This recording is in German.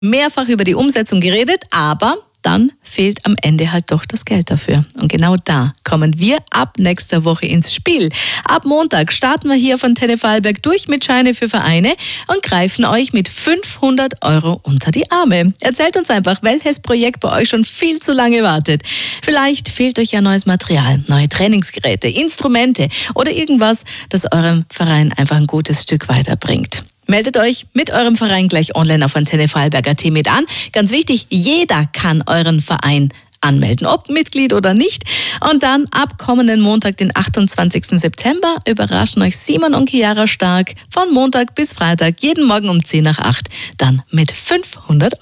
mehrfach über die Umsetzung geredet, aber dann fehlt am Ende halt doch das Geld dafür. Und genau da kommen wir ab nächster Woche ins Spiel. Ab Montag starten wir hier von Tenne Vorarlberg durch mit Scheine für Vereine und greifen euch mit 500 € unter die Arme. Erzählt uns einfach, welches Projekt bei euch schon viel zu lange wartet. Vielleicht fehlt euch ja neues Material, neue Trainingsgeräte, Instrumente oder irgendwas, das eurem Verein einfach ein gutes Stück weiterbringt. Meldet euch mit eurem Verein gleich online auf AntenneVorarlberg.at mit an. Ganz wichtig, jeder kann euren Verein anmelden, ob Mitglied oder nicht. Und dann ab kommenden Montag, den 28. September, überraschen euch Simon und Chiara Stark von Montag bis Freitag, jeden Morgen um 7:50, dann mit 500 €.